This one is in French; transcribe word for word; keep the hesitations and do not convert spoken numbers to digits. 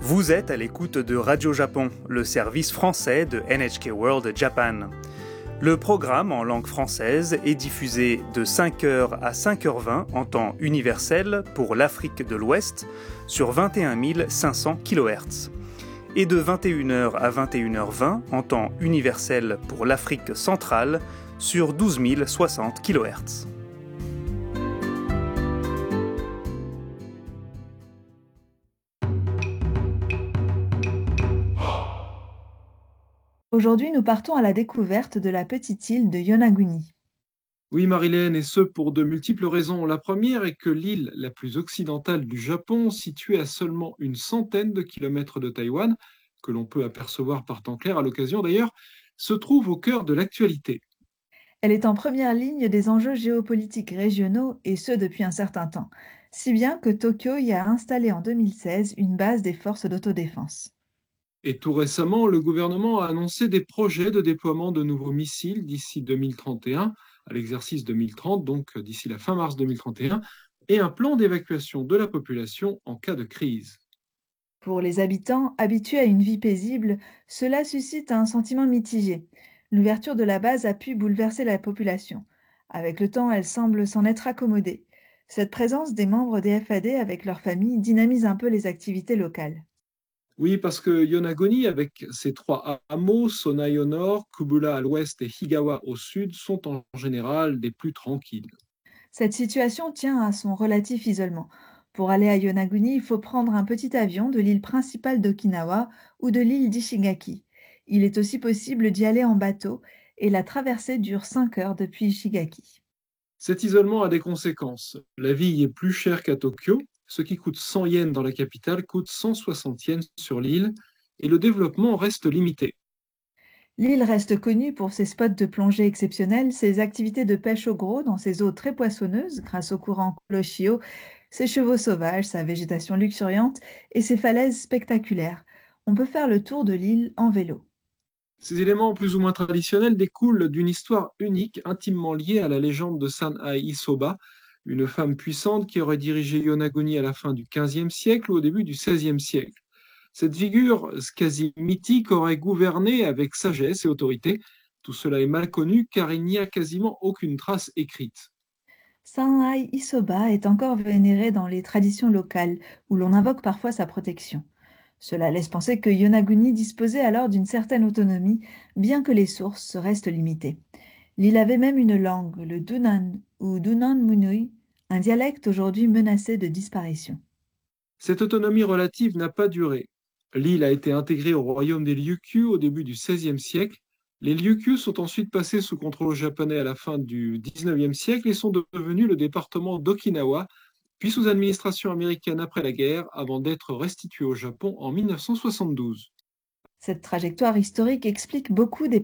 Vous êtes à l'écoute de Radio Japon, le service français de N H K World Japan. Le programme en langue française est diffusé de cinq heures à cinq heures vingt en temps universel pour l'Afrique de l'Ouest sur vingt et un mille cinq cents kilohertz et de vingt et une heures à vingt et une heures vingt en temps universel pour l'Afrique centrale sur douze mille soixante kilohertz. Aujourd'hui, nous partons à la découverte de la petite île de Yonaguni. Oui, Marilène, et ce pour de multiples raisons. La première est que l'île la plus occidentale du Japon, située à seulement une centaine de kilomètres de Taïwan, que l'on peut apercevoir par temps clair à l'occasion d'ailleurs, se trouve au cœur de l'actualité. Elle est en première ligne des enjeux géopolitiques régionaux, et ce depuis un certain temps, si bien que Tokyo y a installé en deux mille seize une base des forces d'autodéfense. Et tout récemment, le gouvernement a annoncé des projets de déploiement de nouveaux missiles d'ici deux mille trente et un, à l'exercice deux mille trente, donc d'ici la fin mars deux mille trente et un, et un plan d'évacuation de la population en cas de crise. Pour les habitants, habitués à une vie paisible, cela suscite un sentiment mitigé. L'ouverture de la base a pu bouleverser la population. Avec le temps, elle semble s'en être accommodée. Cette présence des membres des F A D avec leurs familles dynamise un peu les activités locales. Oui, parce que Yonaguni, avec ses trois hameaux, Sonai au nord, Kubula à l'ouest et Higawa au sud, sont en général des plus tranquilles. Cette situation tient à son relatif isolement. Pour aller à Yonaguni, il faut prendre un petit avion de l'île principale d'Okinawa ou de l'île d'Ishigaki. Il est aussi possible d'y aller en bateau et la traversée dure cinq heures depuis Ishigaki. Cet isolement a des conséquences. La vie y est plus chère qu'à Tokyo. Ce qui coûte cent yens dans la capitale coûte cent soixante yens sur l'île, et le développement reste limité. L'île reste connue pour ses spots de plongée exceptionnels, ses activités de pêche au gros dans ses eaux très poissonneuses grâce au courant Kuroshio, ses chevaux sauvages, sa végétation luxuriante et ses falaises spectaculaires. On peut faire le tour de l'île en vélo. Ces éléments plus ou moins traditionnels découlent d'une histoire unique, intimement liée à la légende de Sanai Isoba, une femme puissante qui aurait dirigé Yonaguni à la fin du quinzième siècle ou au début du seizième siècle. Cette figure quasi mythique aurait gouverné avec sagesse et autorité. Tout cela est mal connu car il n'y a quasiment aucune trace écrite. Sanai Isoba est encore vénéré dans les traditions locales, où l'on invoque parfois sa protection. Cela laisse penser que Yonaguni disposait alors d'une certaine autonomie, bien que les sources restent limitées. L'île avait même une langue, le Dunan ou Dunan Munui, un dialecte aujourd'hui menacé de disparition. Cette autonomie relative n'a pas duré. L'île a été intégrée au royaume des Ryukyu au début du seizième siècle. Les Ryukyu sont ensuite passés sous contrôle japonais à la fin du dix-neuvième siècle et sont devenus le département d'Okinawa, puis sous administration américaine après la guerre, avant d'être restitués au Japon en mille neuf cent soixante-douze. Cette trajectoire historique explique beaucoup des